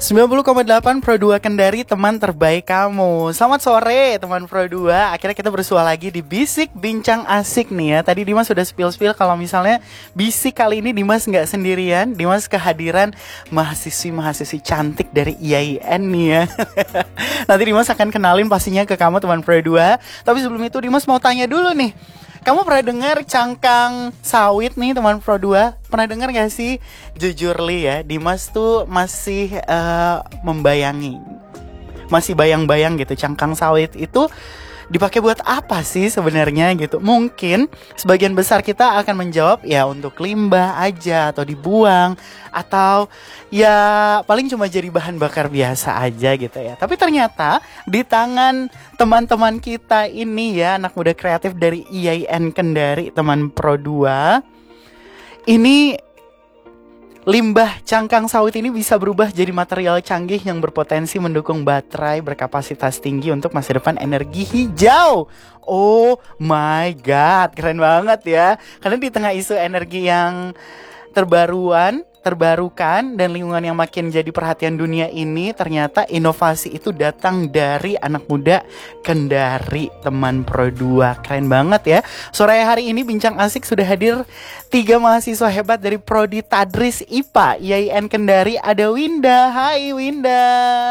90,8 Pro 2 Kendari, teman terbaik kamu. Selamat sore teman Pro 2. Akhirnya kita bersua lagi di Bisik Bincang Asik nih ya. Tadi Dimas sudah spill-spill kalau misalnya Bisik kali ini Dimas nggak sendirian. Dimas kehadiran mahasiswi-mahasiswi cantik dari IAIN nih ya. Nanti Dimas akan kenalin pastinya ke kamu teman Pro 2. Tapi sebelum itu Dimas mau tanya dulu nih. Kamu pernah dengar cangkang sawit nih teman Pro 2? Pernah dengar gak sih? Jujur Li ya, Dimas tuh masih membayangi, masih bayang-bayang gitu cangkang sawit itu dipakai buat apa sih sebenarnya gitu. Mungkin sebagian besar kita akan menjawab ya untuk limbah aja, atau dibuang, atau ya paling cuma jadi bahan bakar biasa aja gitu ya. Tapi ternyata di tangan teman-teman kita ini ya, anak muda kreatif dari IAIN Kendari, teman Pro 2, ini limbah cangkang sawit ini bisa berubah jadi material canggih yang berpotensi mendukung baterai berkapasitas tinggi untuk masa depan energi hijau. Oh my god, keren banget ya. Karena di tengah isu energi yang terbarukan dan lingkungan yang makin jadi perhatian dunia ini, ternyata inovasi itu datang dari anak muda Kendari, teman Pro 2. Keren banget ya. Sore hari ini Bincang Asik sudah hadir 3 mahasiswa hebat dari Prodi Tadris IPA IAIN Kendari. Ada Winda. Hai Winda.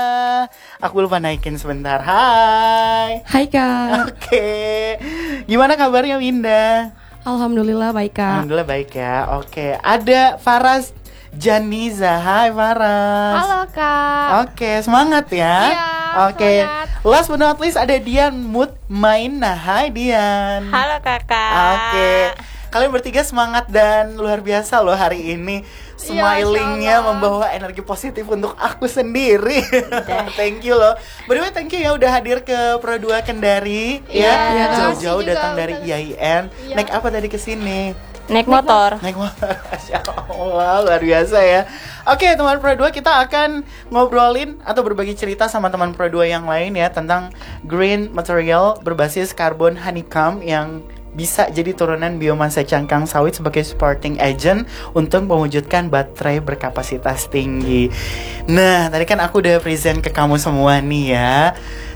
Aku lupa naikin sebentar. Hai. Hai Kak. Oke. Gimana kabarnya Winda? Alhamdulillah baik Kak. Alhamdulillah baik ya. Oke. Ada Faras Janiza. Hai Farah. Halo Kak. Oke, semangat ya. Iya. Oke. Semangat. Last but not least ada Dian Mutmainah. Hai Dian. Halo Kakak. Oke. Kalian bertiga semangat dan luar biasa loh hari ini. Smilingnya membawa energi positif untuk aku sendiri. Thank you loh. By the way, thank you ya udah hadir ke Pro 2 Kendari ya. Jauh-jauh datang dari IAIN. Naik apa tadi ke sini? Naik motor. Naik motor. Masya Allah, luar biasa ya. Oke teman Pro 2, kita akan ngobrolin atau berbagi cerita sama teman Pro 2 yang lain ya tentang green material berbasis karbon honeycomb yang bisa jadi turunan biomasa cangkang sawit sebagai supporting agent untuk mewujudkan baterai berkapasitas tinggi. Nah, tadi kan aku udah present ke kamu semua nih ya,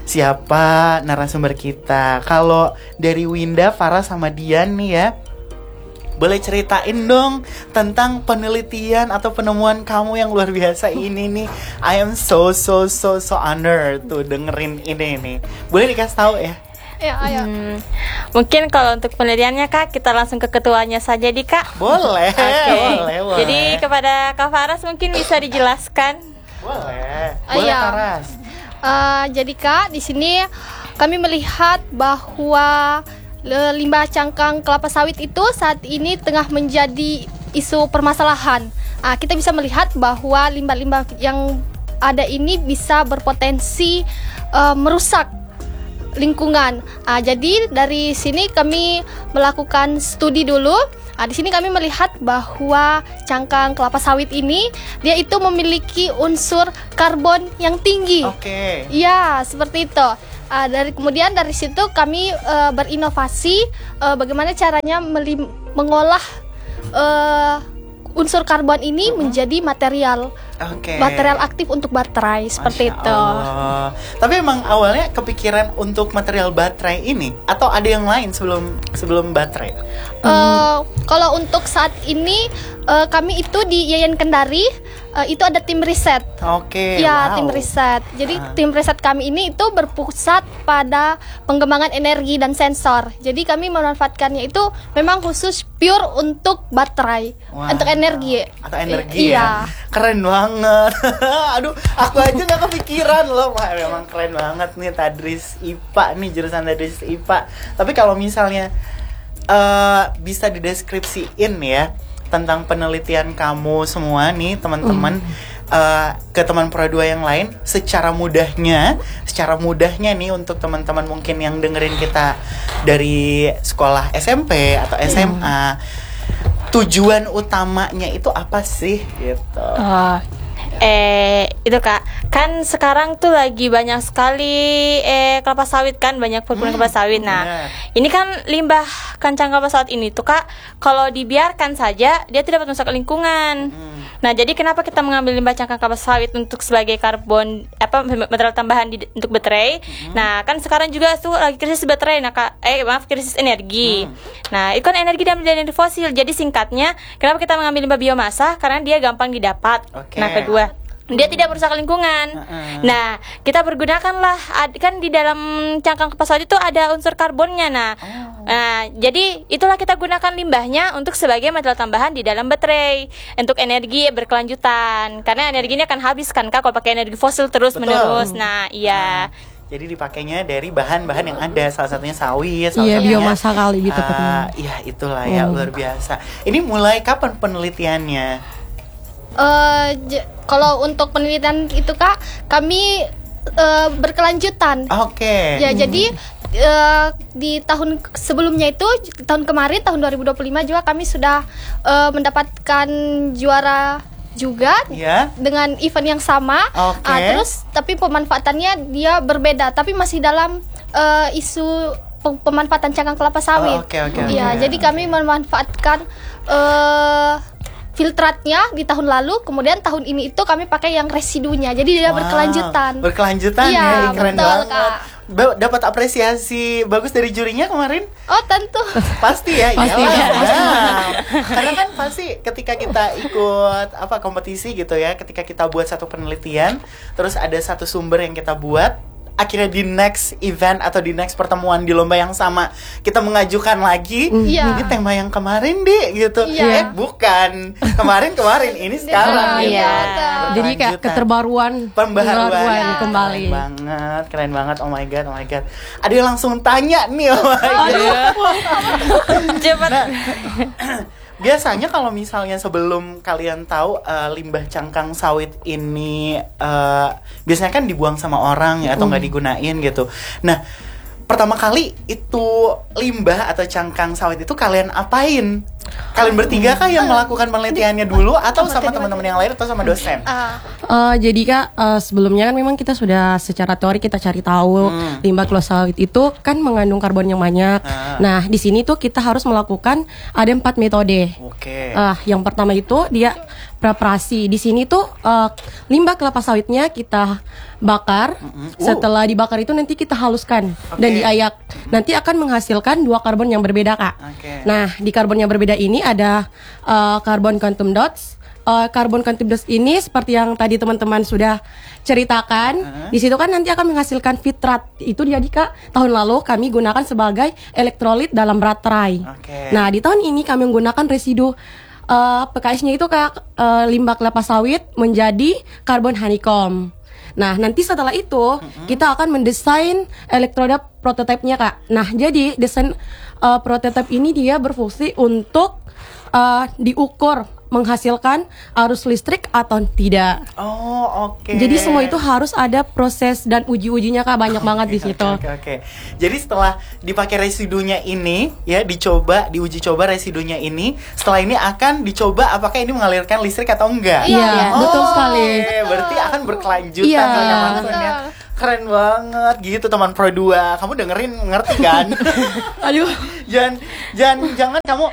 siapa narasumber kita. Kalau dari Winda, Farah sama Dian nih ya, boleh ceritain dong tentang penelitian atau penemuan kamu yang luar biasa ini nih. I am so honored tuh dengerin ini nih. Boleh dikasih tahu ya? Ya, ayo. Mungkin kalau untuk penelitiannya Kak, kita langsung ke ketuanya saja di Kak. Boleh. Boleh. Jadi kepada Kak Faras mungkin bisa dijelaskan. Boleh. Iya. Faras. Jadi Kak, di sini kami melihat bahwa limbah cangkang kelapa sawit itu saat ini tengah menjadi isu permasalahan. Kita bisa melihat bahwa limbah-limbah yang ada ini bisa berpotensi merusak lingkungan. Jadi dari sini kami melakukan studi dulu. Di sini kami melihat bahwa cangkang kelapa sawit ini dia itu memiliki unsur karbon yang tinggi. Oke. Iya, seperti itu. Kemudian dari situ kami berinovasi bagaimana caranya mengolah unsur karbon ini menjadi material aktif untuk baterai, seperti Masya itu. Allah. Tapi emang awalnya kepikiran untuk material baterai ini atau ada yang lain sebelum baterai? Kalau untuk saat ini kami itu di IAIN Kendari itu ada tim riset. Oke. Ya, wow. tim riset. Jadi tim riset kami ini itu berpusat pada pengembangan energi dan sensor. Jadi kami memanfaatkannya itu memang khusus pure untuk baterai, untuk energi. Atau energi Iya. ya. Keren banget. Aduh, aku aja nggak kepikiran loh. Wah, memang keren banget nih Tadris IPA nih, jurusan Tadris IPA. Tapi kalau misalnya bisa dideskripsiin ya tentang penelitian kamu semua nih teman-teman, ke teman Pro 2 yang lain secara mudahnya nih untuk teman-teman mungkin yang dengerin kita dari sekolah SMP atau SMA, tujuan utamanya itu apa sih gitu. Itu Kak, kan sekarang tuh lagi banyak sekali kelapa sawit kan, banyak perkebunan kelapa sawit. Nah, ini kan limbah kancang kelapa sawit ini tuh Kak, kalau dibiarkan saja dia tidak dapat merusak lingkungan. Nah, jadi kenapa kita mengambil limbah cangkang kelapa sawit untuk sebagai karbon material tambahan untuk baterai? Nah, kan sekarang juga tuh lagi krisis baterai, krisis energi. Nah, itu kan energi dan energi fosil. Jadi singkatnya, kenapa kita mengambil limbah biomasa? Karena dia gampang didapat. Nah, kedua, dia tidak merusak lingkungan. Nah, kita pergunakanlah kan di dalam cangkang kelapa sawit itu ada unsur karbonnya. Nah, jadi itulah kita gunakan limbahnya untuk sebagai material tambahan di dalam baterai untuk energi berkelanjutan. Karena energinya akan habis kan Kak kalau pakai energi fosil terus menerus. Nah, iya. Jadi dipakainya dari bahan-bahan yang ada, salah satunya sawit, salah Iya, satunya biomasa kali gitu. iya itulah ya, luar biasa. Ini mulai kapan penelitiannya? Kalau untuk penelitian itu Kak, kami berkelanjutan. Oke. Ya, jadi di tahun sebelumnya itu, tahun kemarin, tahun 2025 juga kami sudah mendapatkan juara juga dengan event yang sama. Terus tapi pemanfaatannya dia berbeda, tapi masih dalam isu pemanfaatan cangkang kelapa sawit. Ya, jadi kami memanfaatkan filtratnya di tahun lalu, kemudian tahun ini itu kami pakai yang residunya. Jadi dia berkelanjutan. Berkelanjutan ya, keren betul, banget. Kak. Dapat apresiasi bagus dari jurinya kemarin? Oh, tentu. Pasti ya, Pasti. Karena kan pasti ketika kita ikut kompetisi gitu ya, ketika kita buat satu penelitian, terus ada satu sumber yang kita buat, akhirnya di next event atau di next pertemuan di lomba yang sama kita mengajukan lagi, ini tema yang kemarin gitu. Bukan kemarin ini sekarang. Jadi kayak keterbaruan, pembaharuan kembali. Keren banget. Oh my god. Ada yang langsung tanya nih. Cepat. Biasanya kalau misalnya sebelum kalian tahu limbah cangkang sawit ini biasanya kan dibuang sama orang ya, atau nggak digunain gitu. Nah, pertama kali itu limbah atau cangkang sawit itu kalian apain? Kalian bertiga kah yang melakukan penelitiannya dulu, atau sama teman-teman yang lain, atau sama dosen? Jadi Kak, sebelumnya kan memang kita sudah secara teori kita cari tahu limbah kelapa sawit itu kan mengandung karbon yang banyak. Nah, di sini tuh kita harus melakukan ada 4 metode. Yang pertama itu dia preparasi. Di sini tuh limbah kelapa sawitnya kita bakar. Setelah dibakar itu nanti kita haluskan dan diayak. Nanti akan menghasilkan 2 karbon yang berbeda, Kak. Nah, di karbon yang berbeda ini ada carbon quantum dots. Carbon quantum dots ini seperti yang tadi teman-teman sudah ceritakan. Di situ kan nanti akan menghasilkan fitrat. Itu jadi Kak, tahun lalu kami gunakan sebagai elektrolit dalam baterai. Nah, di tahun ini kami menggunakan residu PKS-nya itu kayak limbah kelapa sawit menjadi karbon honeycomb. Nah, nanti setelah itu kita akan mendesain elektroda prototipe-nya, Kak. Nah, jadi desain prototipe ini dia berfungsi untuk diukur menghasilkan arus listrik atau tidak. Jadi semua itu harus ada proses dan uji-ujinya, Kak, banyak banget di situ. Jadi setelah dipakai residunya ini ya, diuji coba residunya ini, setelah ini akan dicoba apakah ini mengalirkan listrik atau enggak. Iya, betul sekali. Berarti akan berkelanjutan maksudnya. Keren banget gitu teman Pro 2. Kamu dengerin ngerti kan? Aduh. Jangan kamu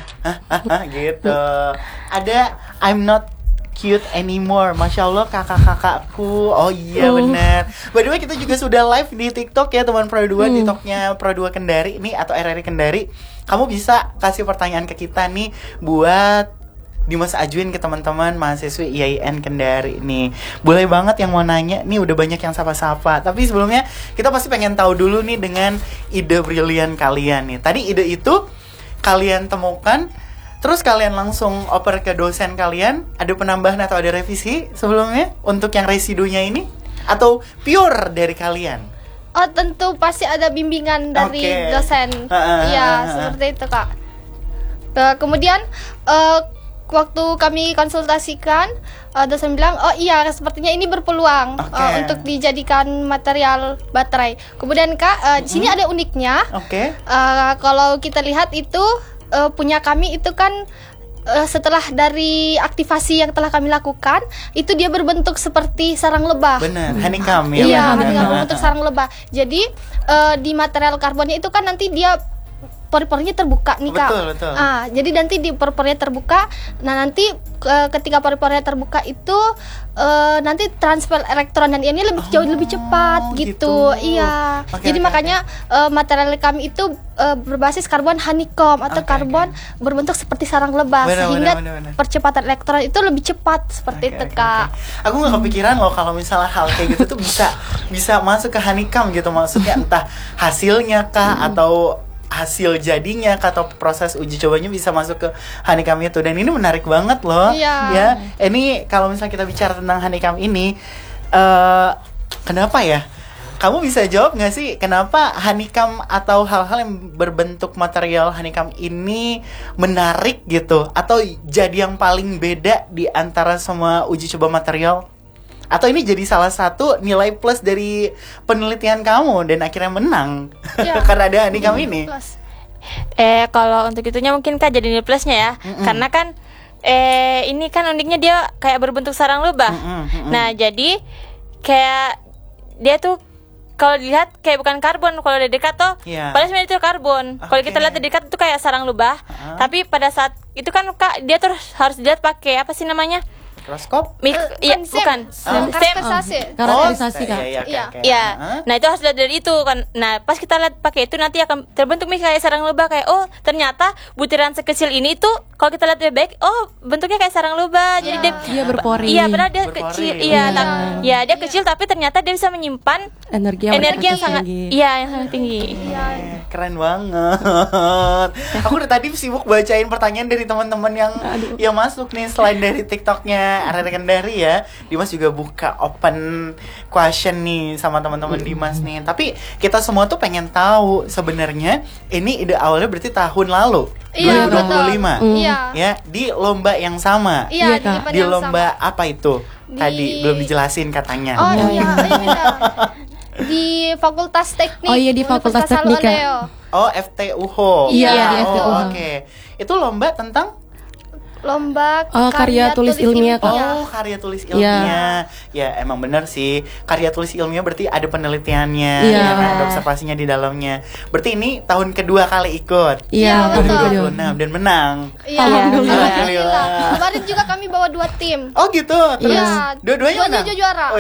gitu. Ada I'm not cute anymore. Masya Allah kakak-kakakku. Oh iya benar. By the way kita juga sudah live di TikTok ya teman Pro 2, TikToknya Pro 2 Kendari nih, atau RRI Kendari. Kamu bisa kasih pertanyaan ke kita nih buat Dimas ajuin ke teman-teman mahasiswi IAIN Kendari nih. Boleh banget yang mau nanya. Nih udah banyak yang sapa-sapa. Tapi sebelumnya kita pasti pengen tahu dulu nih dengan ide brilian kalian nih. Tadi ide itu kalian temukan, terus kalian langsung oper ke dosen kalian. Ada penambahan atau ada revisi sebelumnya untuk yang residunya ini? Atau pure dari kalian? Oh, tentu pasti ada bimbingan dari dosen. Iya, seperti itu, Kak. Kemudian waktu kami konsultasikan, dosen bilang, oh iya sepertinya ini berpeluang untuk dijadikan material baterai. Kemudian Kak, di sini ada uniknya. Kalau kita lihat itu punya kami itu kan setelah dari aktivasi yang telah kami lakukan, itu dia berbentuk seperti sarang lebah. Benar, honeycomb ya. Iya, honeycomb berbentuk sarang lebah. Jadi di material karbonnya itu kan nanti dia pori-porinya terbuka nih Kak. Betul. Jadi nanti di pori-porinya terbuka. Nah nanti ketika pori-porinya terbuka itu nanti transfer elektron dan ionnya jauh lebih cepat gitu. Iya. Oke, Jadi makanya material kami itu berbasis karbon honeycomb atau karbon berbentuk seperti sarang lebah, sehingga percepatan elektron itu lebih cepat seperti itu Kak. Aku nggak kepikiran loh kalau misalnya hal kayak gitu tuh bisa masuk ke honeycomb gitu, maksudnya entah hasilnya kah atau hasil jadinya atau proses uji cobanya bisa masuk ke honeycomb itu, dan ini menarik banget loh. Ya, ini kalau misalnya kita bicara tentang honeycomb ini, kenapa ya? Kamu bisa jawab nggak sih kenapa honeycomb atau hal-hal yang berbentuk material honeycomb ini menarik gitu, atau jadi yang paling beda di antara semua uji coba material? Atau ini jadi salah satu nilai plus dari penelitian kamu dan akhirnya menang karena ada honeycomb ini? Kalau untuk itunya mungkin Kak jadi nilai plusnya ya. Karena kan ini kan uniknya dia kayak berbentuk sarang lebah. Nah, jadi kayak dia tuh kalau dilihat kayak bukan karbon kalau dari dekat tuh. Padahal sebenarnya itu karbon. Kalau kita lihat dari dekat itu kayak sarang lebah. Tapi pada saat itu kan Kak dia tuh harus dilihat pakai apa sih namanya? Mikroskop? Iya, bukan. Karakterisasi Kak. Iya. Nah, itu harus lihat dari itu kan. Nah, pas kita lihat pakai itu nanti akan terbentuk kayak sarang lebah, kayak oh, ternyata butiran sekecil ini tuh kalau kita lihat lebih baik, oh, bentuknya kayak sarang lebah. Jadi dia berpori. Iya, padahal dia kecil. Iya, dia kecil tapi ternyata dia bisa menyimpan energi yang sangat yang sangat tinggi. Keren banget. Aku udah tadi sibuk bacain pertanyaan dari teman-teman yang masuk nih, selain dari TikToknya Arera Kendari ya. Dimas juga buka open question nih sama teman-teman Dimas nih. Tapi kita semua tuh pengen tahu sebenarnya ini ide awalnya berarti tahun lalu. 2025. Ya, di lomba yang sama. Di lomba apa itu? Tadi belum dijelasin katanya. Di Fakultas Teknik. Di Fakultas Teknik ya. FTUHO. Iya, di FTUHO. Oke. Itu lomba tentang karya tulis ilmiah. Karya tulis ilmiah. Ya, emang benar sih. Karya tulis ilmiah berarti ada penelitiannya, ada observasinya di dalamnya. Berarti ini tahun kedua kali ikut. Iya, betul. 2026 dan menang. Alhamdulillah. Kemarin juga kami bawa 2 tim. Oh gitu. Terus dua-duanya menang. Juara.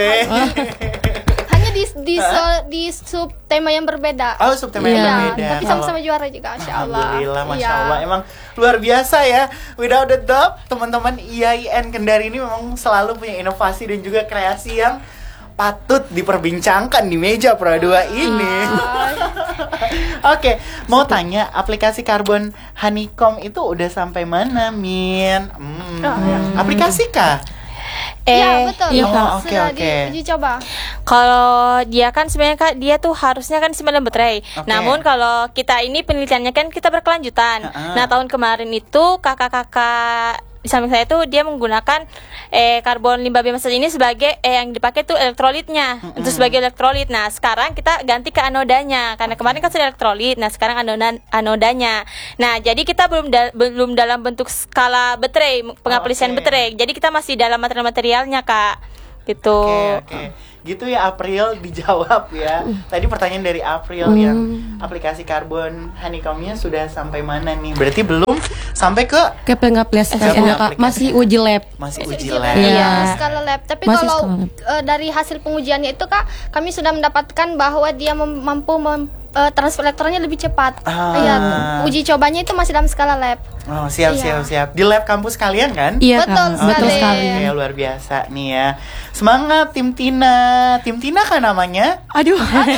Di sub tema yang berbeda. Oh, sub tema yang berbeda. Tapi sama-sama juara juga, Masya Allah. Alhamdulillah, Masya Allah. Emang luar biasa ya. Without a doubt, teman-teman IAIN Kendari ini memang selalu punya inovasi dan juga kreasi yang patut diperbincangkan di meja Pro 2 ini. Oke, mau tanya, aplikasi karbon honeycomb itu udah sampai mana, Min? Aplikasi kah? Iya, betul. Sudah diuji coba. Kalau dia kan sebenarnya Kak, dia tuh harusnya kan 9 baterai. Namun kalau kita ini penelitiannya kan kita berkelanjutan. Nah, tahun kemarin itu kakak-kakak di samping saya tuh dia menggunakan karbon limbah biomasa ini sebagai yang dipakai tuh elektrolitnya, untuk sebagai elektrolit. Nah, sekarang kita ganti ke anodanya karena kemarin kan sudah elektrolit. Nah, sekarang anodanya. Nah, jadi kita belum dalam bentuk skala baterai, pengaplikasian baterai. Jadi kita masih dalam materialnya, Kak. Gitu. Oke. Gitu ya, April dijawab ya. Tadi pertanyaan dari April yang aplikasi karbon honeycomb-nya sudah sampai mana nih? Berarti belum sampai ke pengaplikasian, Kak. Masih uji lab. Masih uji lab. Iya, skala lab. Tapi kalau dari hasil pengujiannya itu Kak, kami sudah mendapatkan bahwa dia mampu transfer elektronnya lebih cepat. Uji cobanya itu masih dalam skala lab. Oh, siap. Di lab kampus kalian kan? Iya, betul sekali. Oke, luar biasa nih ya. Semangat tim Tina. Tim Tina kan namanya? Aduh.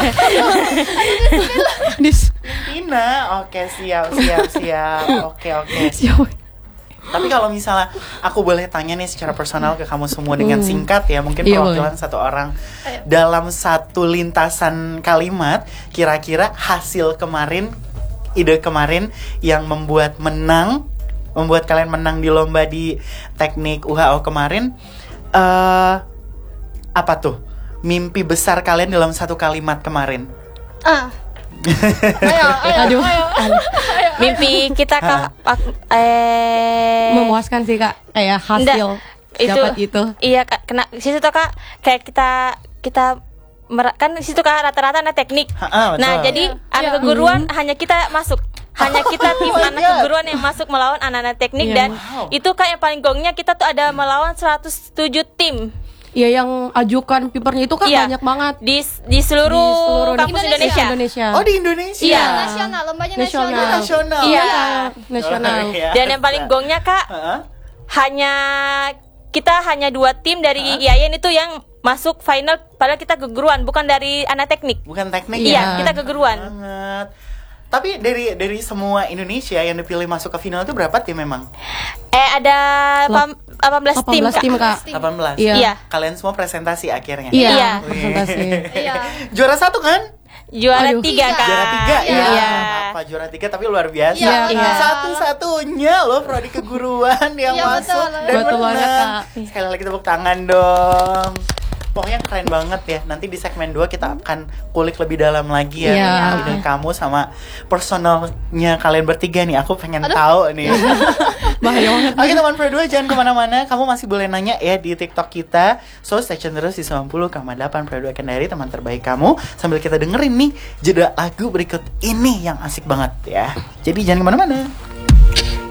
Tina. Oke, siap. Oke. Tapi kalau misalnya aku boleh tanya nih secara personal ke kamu semua dengan singkat ya, mungkin perwakilan satu orang dalam satu lintasan kalimat, kira-kira hasil kemarin, ide kemarin yang membuat kalian menang di lomba di teknik UHO kemarin, apa tuh? Mimpi besar kalian dalam satu kalimat kemarin. Ayo. Mimpi kita memuaskan sih, Kak. Kayak hasil dapat itu. Iya, Kak. Kena situ tuh, Kak. Kayak kita kan di situ Kak rata-rata anak teknik. Nah, jadi anak keguruan hanya kita masuk. hanya kita tim Oh my anak God. keguruan yang masuk melawan anak-anak teknik. Iya. Dan Wow. itu Kak yang paling gongnya kita tuh ada melawan 107 tim. Iya, yang ajukan papernya itu kan Iya. banyak banget. Di seluruh kampus Indonesia. Oh, di Indonesia. Iya. Nasional, lombanya Nasional. nasional. Nasional. Iya. Nasional. Oh, iya. Dan yang paling gongnya Kak, Heeh. hanya 2 tim dari IAIN itu yang masuk final, padahal kita keguruan, bukan dari anak teknik. Bukan teknik. Iya, ya? kita keguruan. Banget. Tapi dari semua Indonesia yang dipilih masuk ke final itu berapa tim memang? Ada 18 tim 18 Kak. tim, Kak. 18. Iya. Iya. Kalian semua presentasi akhirnya. Iya, Iya. presentasi. Iya. Juara 1 kan? Juara Aduh. 3 Kak. Juara 3 ya. Iya. Apa juara 3 tapi luar biasa. Iya, iya. Satu-satunya loh prodi keguruan yang Iya, masuk betul. dan Betul banget, menang. Kak. Sekali lagi tepuk tangan dong. Pokoknya keren banget ya. Nanti di segmen 2 kita akan kulik lebih dalam lagi ya. Iya. Ide kamu sama personalnya kalian bertiga nih. Aku pengen tahu nih. Bahaya banget. Oke teman Pro 2, jangan kemana-mana. Kamu masih boleh nanya ya di TikTok kita. So stay tune terus di 90,8 Pro 2 Kendari, teman terbaik kamu. Sambil kita dengerin nih jeda lagu berikut ini yang asik banget ya. Jadi jangan kemana-mana.